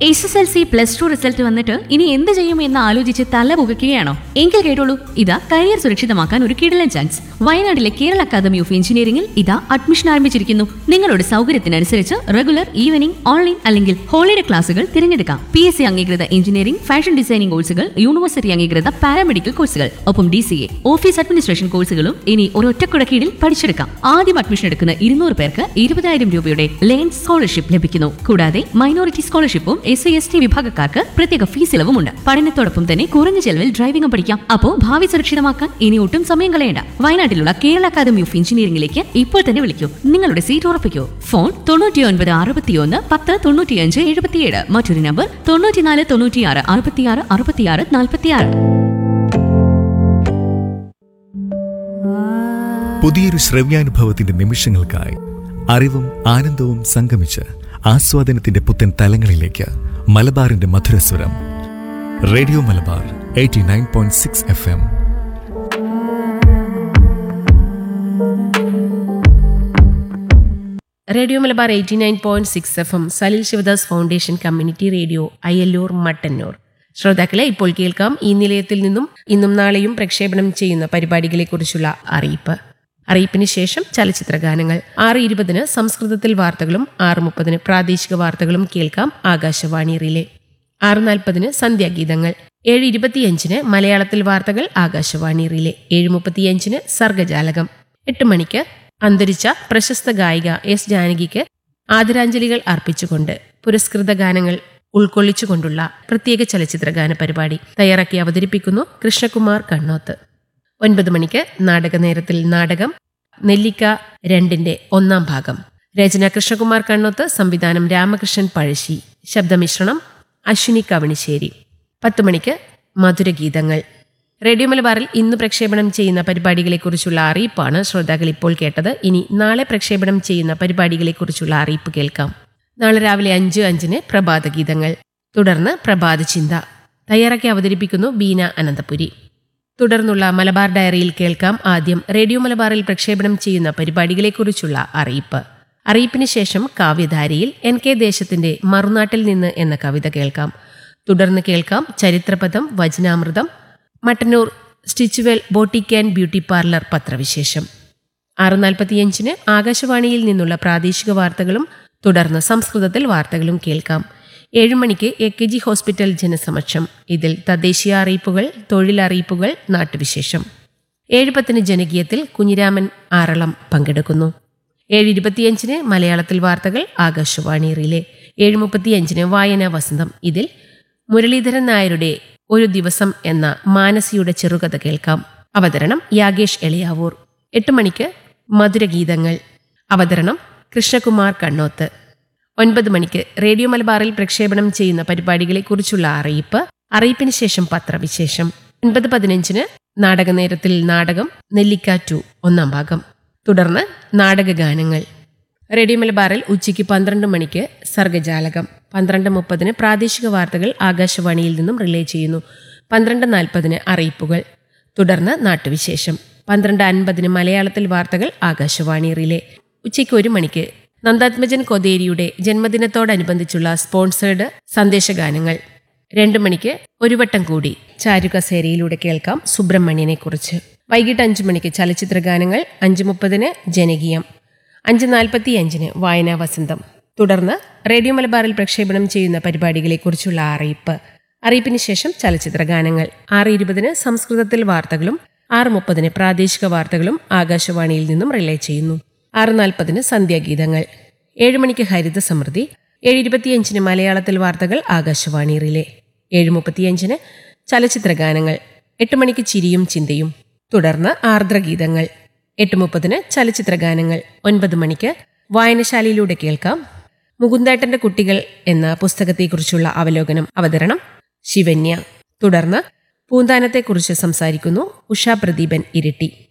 SSLC +2 result വന്നിട്ട് ഇനി എന്ത് ചെയ്യുമെന്ന് ആലോചിച്ച് തല പുകയ്ക്കുകയാണോ? എങ്കിൽ കേട്ടോളൂ, ഇതാ കരിയർ സുരക്ഷിതമാക്കാൻ ഒരു കിടിലൻ ചാൻസ്. വയനാട്ടിലെ കേരള അക്കാദമി ഓഫ് എഞ്ചിനീയറിംഗിൽ ഇതാ അഡ്മിഷൻ ആരംഭിച്ചിരിക്കുന്നു. നിങ്ങളുടെ സൗകര്യത്തിനനുസരിച്ച് റെഗുലർ, ഈവനിംഗ്, ഓൺലൈൻ അല്ലെങ്കിൽ ഹോളിഡേ ക്ലാസുകൾ തിരഞ്ഞെടുക്കാം. PSC അംഗീകൃത എഞ്ചിനീയറിംഗ്, ഫാഷൻ ഡിസൈനിംഗ് കോഴ്സുകൾ, യൂണിവേഴ്സിറ്റി അംഗീകൃത പാരാമെഡിക്കൽ കോഴ്സുകൾ, ഒപ്പം DCA, ഓഫീസ് അഡ്മിനിസ്ട്രേഷൻ കോഴ്സുകളും ഇനി ഒരൊറ്റക്കുട കീഴിൽ പഠിച്ചെടുക്കാം. ആദ്യം അഡ്മിഷൻ എടുക്കുന്ന 200 പേർക്ക് 20,000 രൂപയുടെ ലേൺ സ്കോളർഷിപ്പ് ലഭിക്കുന്നു. കൂടാതെ മൈനോറിറ്റി സ്കോളർഷിപ്പും SC/ST വിഭാഗക്കാർക്ക് പ്രത്യേക ഫീസ് ഇളവുമുണ്ട്. പഠനത്തോടൊപ്പം തന്നെ കുറഞ്ഞ ചെലവിൽ ഡ്രൈവിംഗും പഠിക്കാം. അപ്പോൾ ഭാവി സുരക്ഷിതമാക്കാൻ ഇനി ഒട്ടും സമയം കളയേണ്ട. വയനാട്ടിലുള്ള കേരള അക്കാദമി ഓഫ് എഞ്ചിനീയറിംഗിലേക്ക് ഇപ്പോൾ തന്നെ വിളിക്കൂ. നിങ്ങളുടെ സീറ്റ് ഉറപ്പിക്കൂ. ഫോൺ 9961 10 95 77. മറ്റൊരു നമ്പർ 94 96 66 66 46. പുതിയൊരു ശ്രവ്യാനുഭവത്തിന്റെ നിമിഷങ്ങൾക്കായി അറിവും ആനന്ദവും സംഗമിച്ച് ആസ്വാദനത്തിന്റെ പുത്തൻ തലങ്ങളിലേക്ക് മലബാറിന്റെ മധുരസ്വരം. Radio Malabar 89.6 FM. Radio Malabar 89.6 FM, Salil Sivadas foundation community radio, Ayyallur, Mattannur. ശ്രോതാക്കളെ, ഇപ്പോൾ കേൾക്കാം ഈ നിലയത്തിൽ നിന്നും ഇന്നും നാളെയും പ്രക്ഷേപണം ചെയ്യുന്ന പരിപാടികളെക്കുറിച്ചുള്ള അറിയിപ്പ്. അറിയിപ്പിന് ശേഷം ചലച്ചിത്ര ഗാനങ്ങൾ. 6:20 സംസ്കൃതത്തിൽ വാർത്തകളും 6:30 പ്രാദേശിക വാർത്തകളും കേൾക്കാം ആകാശവാണി റിലേ. 6:40 സന്ധ്യാഗീതങ്ങൾ. 7:25 മലയാളത്തിൽ വാർത്തകൾ ആകാശവാണി റിലേ. 7:35 സർഗജാലകം. 8 മണിക്ക് അന്തരിച്ച പ്രശസ്ത ഗായിക S. ജാനകിക്ക് ആദരാഞ്ജലികൾ അർപ്പിച്ചുകൊണ്ട് പുരസ്കൃത ഗാനങ്ങൾ ഉൾക്കൊള്ളിച്ചുകൊണ്ടുള്ള പ്രത്യേക ചലച്ചിത്ര ഗാന പരിപാടി തയ്യാറാക്കി അവതരിപ്പിക്കുന്നു കൃഷ്ണകുമാർ കണ്ണോത്ത്. 9 മണിക്ക് നാടകനേരത്തിൽ നാടകം നെല്ലിക്ക 2ന്റെ 1-ാം ഭാഗം. രചന കൃഷ്ണകുമാർ കണ്ണോത്ത്, സംവിധാനം രാമകൃഷ്ണൻ പഴശ്ശി, ശബ്ദമിശ്രണം അശ്വിനി കവണിശ്ശേരി. 10 മണിക്ക് മധുരഗീതങ്ങൾ. റേഡിയോ മലബാറിൽ ഇന്ന് പ്രക്ഷേപണം ചെയ്യുന്ന പരിപാടികളെക്കുറിച്ചുള്ള അറിയിപ്പാണ് ശ്രോതാക്കൾ ഇപ്പോൾ കേട്ടത്. ഇനി നാളെ പ്രക്ഷേപണം ചെയ്യുന്ന പരിപാടികളെക്കുറിച്ചുള്ള അറിയിപ്പ് കേൾക്കാം. നാളെ രാവിലെ 5:05 പ്രഭാതഗീതങ്ങൾ. തുടർന്ന് പ്രഭാത ചിന്ത തയ്യാറാക്കി അവതരിപ്പിക്കുന്നു ബീന അനന്തപുരി. തുടർന്നുള്ള മലബാർ ഡയറിയിൽ കേൾക്കാം ആദ്യം റേഡിയോ മലബാറിൽ പ്രക്ഷേപണം ചെയ്യുന്ന പരിപാടികളെക്കുറിച്ചുള്ള അറിയിപ്പ്. അറിയിപ്പിന് ശേഷം കാവ്യധാരയിൽ NK ദേശത്തിന്റെ മറുനാട്ടിൽ നിന്ന് എന്ന കവിത കേൾക്കാം. തുടർന്ന് കേൾക്കാം ചരിത്രപദം, വചനാമൃതം, Mattannur Stitchwell boutique and beauty parlour പത്രവിശേഷം. 6:45 ആകാശവാണിയിൽ നിന്നുള്ള പ്രാദേശിക വാർത്തകളും തുടർന്ന് സംസ്കൃതത്തിൽ വാർത്തകളും കേൾക്കാം. 7 മണിക്ക് AKG ഹോസ്പിറ്റൽ ജനസമക്ഷം. ഇതിൽ തദ്ദേശീയ അറിയിപ്പുകൾ, തൊഴിലറിയിപ്പുകൾ, നാട്ടുവിശേഷം. 7:10 ജനകീയത്തിൽ കുഞ്ഞിരാമൻ ആറളം പങ്കെടുക്കുന്നു. 7:25 മലയാളത്തിൽ വാർത്തകൾ ആകാശവാണി റിലേ. 7:35 വായനാ വസന്തം. ഇതിൽ മുരളീധരൻ നായരുടെ ഒരു ദിവസം എന്ന മാനസിയുടെ ചെറുകഥ കേൾക്കാം. അവതരണം യാഗേഷ് എളിയാവൂർ. 8 മണിക്ക് മധുരഗീതങ്ങൾ. അവതരണം കൃഷ്ണകുമാർ കണ്ണോത്ത്. 9 മണിക്ക് റേഡിയോ മലബാറിൽ പ്രക്ഷേപണം ചെയ്യുന്ന പരിപാടികളെക്കുറിച്ചുള്ള അറിയിപ്പ്. അറിയിപ്പിന് ശേഷം പത്രവിശേഷം. 9:15 നാടകനേരത്തിൽ നാടകം നെല്ലിക്ക 2 1-ാം ഭാഗം. തുടർന്ന് നാടകഗാനങ്ങൾ. റേഡിയോ മലബാറിൽ ഉച്ചയ്ക്ക് 12 മണിക്ക് സർഗജാലകം. 12:30 പ്രാദേശിക വാർത്തകൾ ആകാശവാണിയിൽ നിന്നും റിലേ ചെയ്യുന്നു. 12:40 അറിയിപ്പുകൾ. തുടർന്ന് നാട്ടുവിശേഷം. 12:50 മലയാളത്തിൽ വാർത്തകൾ ആകാശവാണി റിലേ. ഉച്ചയ്ക്ക് 1 മണിക്ക് നന്ദാത്മജൻ കൊതേരിയുടെ ജന്മദിനത്തോടനുബന്ധിച്ചുള്ള സ്പോൺസേഡ് സന്ദേശഗാനങ്ങൾ. 2 മണിക്ക് ഒരു വട്ടം കൂടി ചാരുകസേരയിലൂടെ കേൾക്കാം സുബ്രഹ്മണ്യനെ കുറിച്ച്. വൈകിട്ട് 5 മണിക്ക് ചലച്ചിത്ര ഗാനങ്ങൾ. 5:30 ജനകീയം. 5:45 വായനാ വസന്തം. തുടർന്ന് റേഡിയോ മലബാറിൽ പ്രക്ഷേപണം ചെയ്യുന്ന പരിപാടികളെക്കുറിച്ചുള്ള അറിയിപ്പ്. അറിയിപ്പിന് ശേഷം ചലച്ചിത്ര ഗാനങ്ങൾ. 6:20 സംസ്കൃതത്തിൽ വാർത്തകളും 6:30 പ്രാദേശിക വാർത്തകളും ആകാശവാണിയിൽ നിന്നും റിലേ ചെയ്യുന്നു. 6:40 സന്ധ്യാഗീതങ്ങൾ. 7 മണിക്ക് ഹരിത സമൃദ്ധി. 7:25 മലയാളത്തിൽ വാർത്തകൾ ആകാശവാണി റിലേ. 7:35 ചലച്ചിത്ര ഗാനങ്ങൾ. 8 മണിക്ക് ചിരിയും ചിന്തയും. തുടർന്ന് ആർദ്രഗീതങ്ങൾ. 8:30 ചലച്ചിത്ര ഗാനങ്ങൾ. 9 മണിക്ക് വായനശാലയിലൂടെ കേൾക്കാം മുകുന്ദേട്ടന്റെ കുട്ടികൾ എന്ന പുസ്തകത്തെക്കുറിച്ചുള്ള അവലോകനം. അവതരണം ശിവന്യ. തുടർന്ന് പൂന്താനത്തെക്കുറിച്ച് സംസാരിക്കുന്നു ഉഷാ പ്രദീപൻ ഇരിട്ടി.